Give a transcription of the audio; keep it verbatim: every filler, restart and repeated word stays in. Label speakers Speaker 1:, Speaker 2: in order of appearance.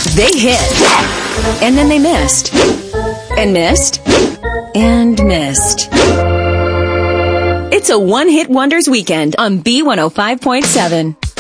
Speaker 1: They hit. And then they missed. And missed. And missed. It's a one-hit wonders weekend on B one oh five point seven.